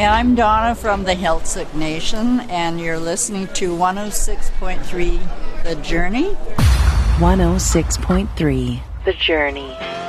I'm Donna from the Heiltsuk Nation, and you're listening to 106.3 The Journey. 106.3 The Journey.